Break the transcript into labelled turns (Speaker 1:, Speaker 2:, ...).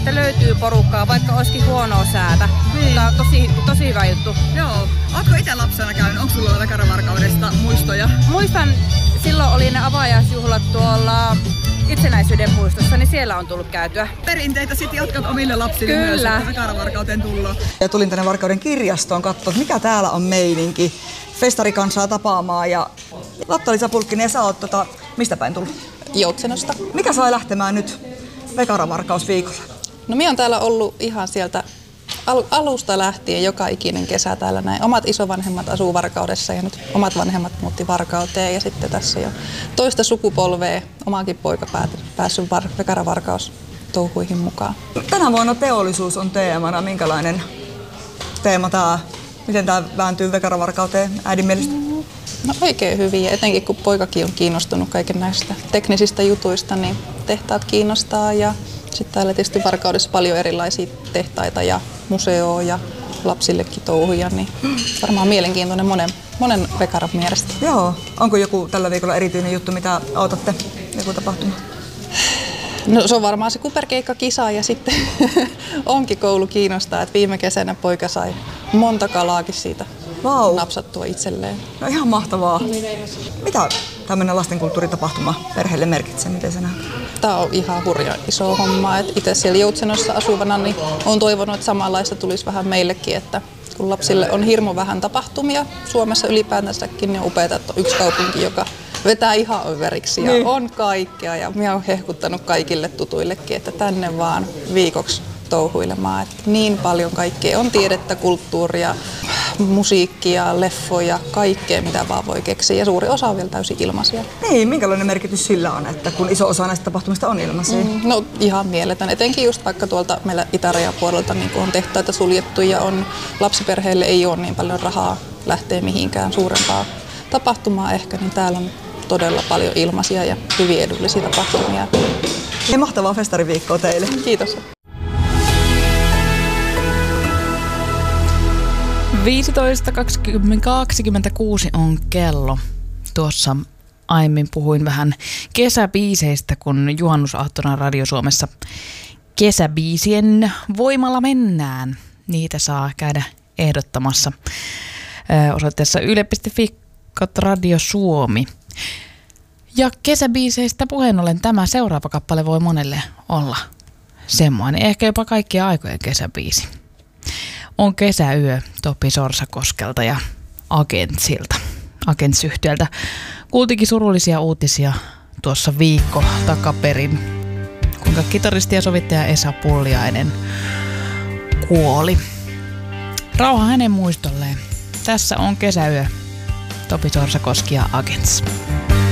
Speaker 1: että löytyy porukkaa, vaikka olisikin huonoa säätä.
Speaker 2: Niin.
Speaker 1: Mutta tosi hyvä juttu.
Speaker 2: Joo. Ootko itse lapsena käynyt? Onko sulla Vekaravarkaudesta muistoja?
Speaker 1: Muistan, silloin oli ne avajaisjuhlat tuolla Itsenäisyyden puistossa, niin siellä on tullut käytyä.
Speaker 2: Perinteitä sitten jatkat omille lapsille myös, että Vekaravarkauteen tullut. Ja tulin tänne Varkauden kirjastoon katsomaan, mikä täällä on meininki. Festarikansaa tapaamaan ja Lotta-Liisa Pulkkinen, sä oot mistä päin tullut?
Speaker 3: Joutsenosta.
Speaker 2: Mikä sai lähtemään nyt Vekaravarkausviikolla?
Speaker 3: No minä olen täällä ollut ihan sieltä alusta lähtien joka ikinen kesä täällä näin. Omat isovanhemmat asuu Varkaudessa ja nyt omat vanhemmat muutti Varkauteen ja sitten tässä jo toista sukupolvea omakin poika päässyt Vekaravarkaustouhuihin mukaan.
Speaker 2: Tänä vuonna teollisuus on teemana. Minkälainen teema tämä? Miten tämä vääntyy Vekaravarkauteen äidin mielestä?
Speaker 3: No oikein hyvin, ja etenkin kun poikakin on kiinnostunut kaiken näistä teknisistä jutuista, niin tehtaat kiinnostaa ja sitten täällä tietysti Varkaudessa paljon erilaisia tehtaita ja museoa ja lapsillekin touhuja, niin varmaan mielenkiintoinen monen vekaran mielestä.
Speaker 2: Joo. Onko joku tällä viikolla erityinen juttu, mitä odotatte? Joku tapahtuma?
Speaker 3: No se on varmaan se kuperkeikkakisa ja sitten onkin koulu kiinnostaa, että viime kesänä poika sai monta kalaakin siitä napsattua itselleen.
Speaker 2: No ihan mahtavaa. Mitä tämmöinen lastenkulttuuritapahtuma perheelle merkitsee? Miten se nähdään?
Speaker 3: Tämä on ihan hurja iso homma. Itse siellä Joutsenossa asuvana niin olen toivonut, että samanlaista tulisi vähän meillekin, että kun lapsille on hirmu vähän tapahtumia Suomessa ylipäätänsäkin, niin on upeaa, että on yksi kaupunki, joka vetää ihan överiksi ja on kaikkea. Ja minä olen hehkuttanut kaikille tutuillekin, että tänne vaan viikoksi touhuilemaan. Että niin paljon kaikkea on tiedettä, kulttuuria, musiikkia, leffoja, kaikkea mitä vaan voi keksiä. Ja suuri osa on vielä täysin ilmaisia.
Speaker 2: Niin, minkälainen merkitys sillä on, että kun iso osa näistä tapahtumista on ilmaisia?
Speaker 3: No ihan mieletön. Etenkin just vaikka tuolta meillä itärajan puolelta niin kun on tehtaita suljettu ja on lapsiperheille ei ole niin paljon rahaa lähteä mihinkään suurempaa tapahtumaa ehkä, niin täällä on todella paljon ilmaisia ja hyvin edullisia tapahtumia.
Speaker 2: Ja mahtavaa festariviikkoa teille.
Speaker 3: Kiitos.
Speaker 4: 15.26 on kello. Tuossa aiemmin puhuin vähän kesäbiiseistä, kun juhannusaattona Radio Suomessa kesäbiisien voimalla mennään. Niitä saa käydä ehdottamassa osoitteessa yle.fi/Radio Suomi. Ja kesäbiiseistä puheen ollen tämä seuraava kappale voi monelle olla semmoinen, ehkä jopa kaikkien aikojen kesäbiisi. On Kesäyö Topi Sorsakoskelta ja Agentsilta, Agents-yhtiöltä. Kuultikin surullisia uutisia tuossa viikko takaperin, kuinka kitaristi ja sovittaja Esa Pulliainen kuoli. Rauha hänen muistolleen. Tässä on Kesäyö Topi Sorsakoski ja Agents.